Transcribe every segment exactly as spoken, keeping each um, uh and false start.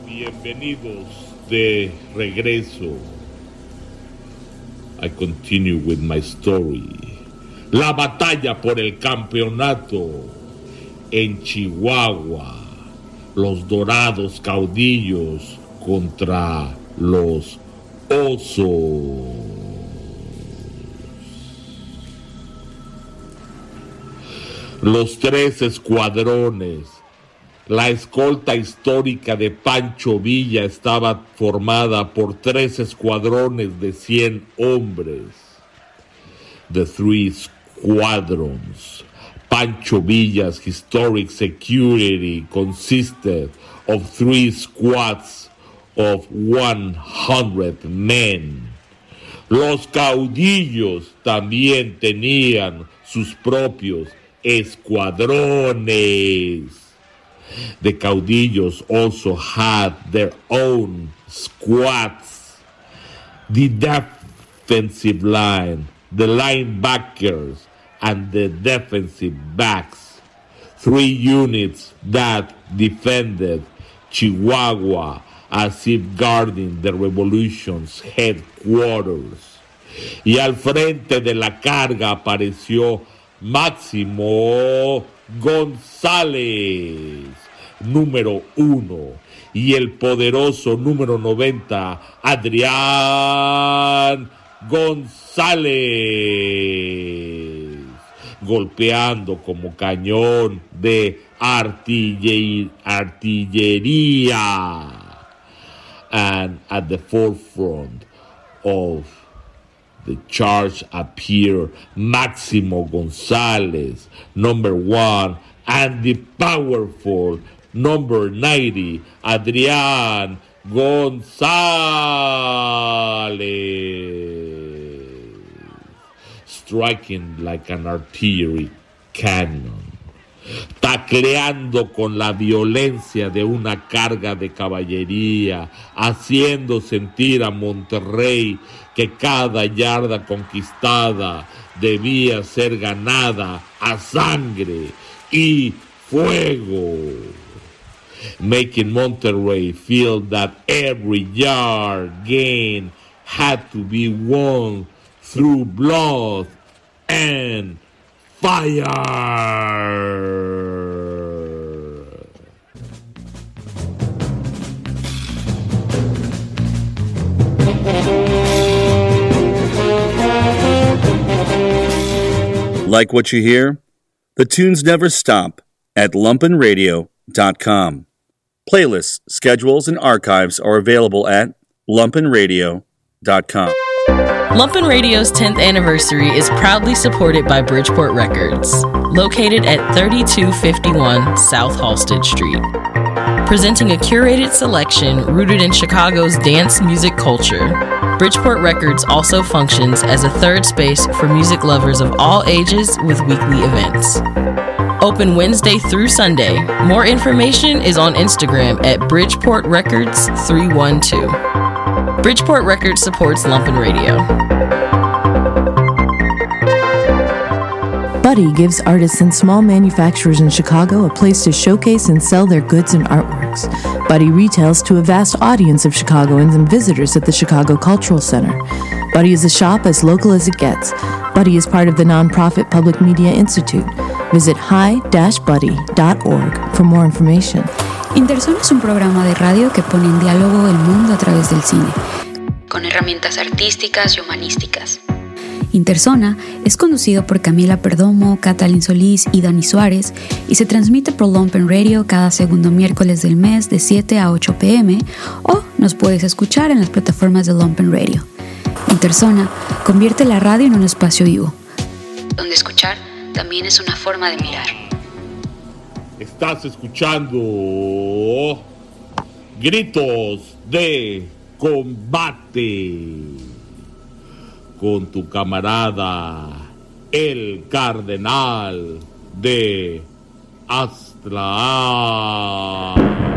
Bienvenidos de regreso. I continue with my story. La batalla por el campeonato en Chihuahua. Los dorados caudillos contra los osos. Los tres escuadrones. La escolta histórica de Pancho Villa estaba formada por tres escuadrones de cien hombres. The three squadrons. Pancho Villa's historic security consisted of three squads of one hundred men. Los caudillos también tenían sus propios escuadrones. The caudillos also had their own squads. The defensive line, the linebackers, and the defensive backs. Three units that defended Chihuahua as if guarding the revolution's headquarters. Y al frente de la carga apareció Máximo González, número uno, y el poderoso número noventa, Adrián González, golpeando como cañón de artiller- artillería. And at the forefront of the charge appeared Máximo González, number one, and the powerful number ninety, Adrián González, striking like an artillery cannon, tacleando con la violencia de una carga de caballería, haciendo sentir a Monterrey que cada yarda conquistada debía ser ganada a sangre y fuego, making Monterrey feel that every yard gained had to be won through blood and fire. Like what you hear? The tunes never stop at lumpen radio dot com. Playlists, schedules, and archives are available at lumpen radio dot com. Lumpen Radio's tenth anniversary is proudly supported by Bridgeport Records, located at thirty-two fifty-one South Halsted Street. Presenting a curated selection rooted in Chicago's dance music culture, Bridgeport Records also functions as a third space for music lovers of all ages with weekly events. Open Wednesday through Sunday. More information is on Instagram at Bridgeport Records three one two. Bridgeport Records supports Lumpen Radio. Buddy gives artists and small manufacturers in Chicago a place to showcase and sell their goods and artworks. Buddy retails to a vast audience of Chicagoans and visitors at the Chicago Cultural Center. Buddy is a shop as local as it gets. Buddy is part of the nonprofit Public Media Institute. Visit hi dash buddy dot org for more information. Interzona es un programa de radio que pone en diálogo el mundo a través del cine, con herramientas artísticas y humanísticas. Interzona es conducido por Camila Perdomo, Catalin Solís y Dani Suárez y se transmite por Lumpen Radio cada segundo miércoles del mes de siete a ocho pm o nos puedes escuchar en las plataformas de Lumpen Radio. Interzona convierte la radio en un espacio vivo, donde escuchar también es una forma de mirar. Estás escuchando Gritos de Combate con tu camarada el Cardenal de Aztlán.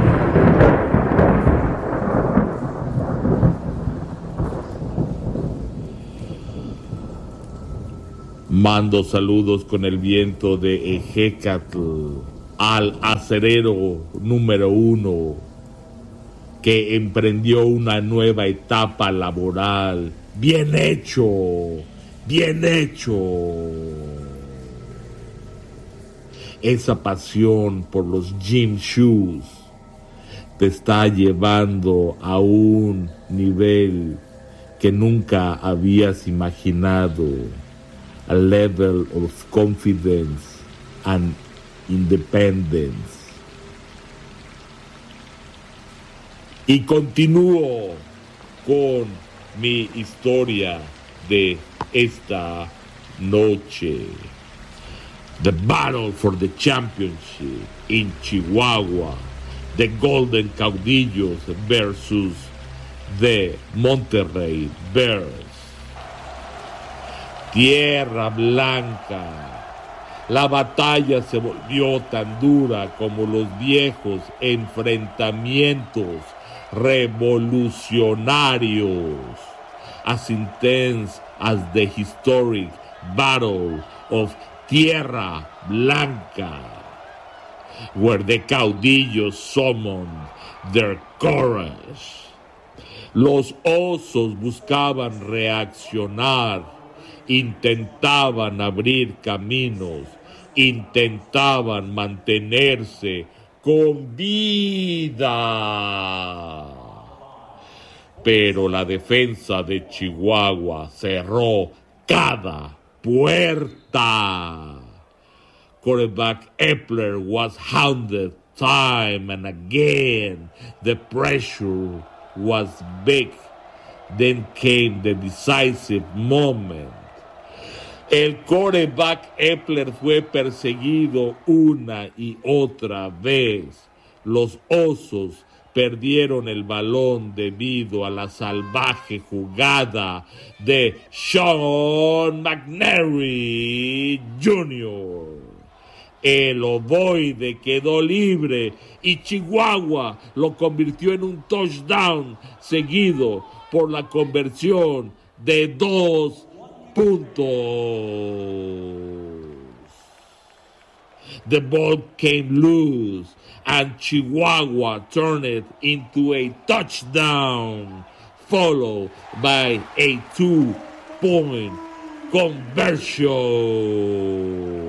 Mando saludos con el viento de Ejecatl al acerero número uno, que emprendió una nueva etapa laboral. Bien hecho, bien hecho. Esa pasión por los gym shoes te está llevando a un nivel que nunca habías imaginado. A level of confidence and independence. Y continúo con mi historia de esta noche. The battle for the championship in Chihuahua. The Golden Caudillos versus the Monterrey Bears. Tierra Blanca. La batalla se volvió tan dura como los viejos enfrentamientos revolucionarios. As intense as the historic Battle of Tierra Blanca, where the caudillos summoned their courage. Los osos buscaban reaccionar, intentaban abrir caminos, intentaban mantenerse con vida. Pero la defensa de Chihuahua cerró cada puerta. Quarterback Epler was hounded time and again. The pressure was big. Then came the decisive moment. El quarterback Epler fue perseguido una y otra vez. Los osos perdieron el balón debido a la salvaje jugada de Sean McNary junior El ovoide quedó libre y Chihuahua lo convirtió en un touchdown, seguido por la conversión de dos puntos. The ball came loose and Chihuahua turned it into a touchdown, followed by a two-point conversion.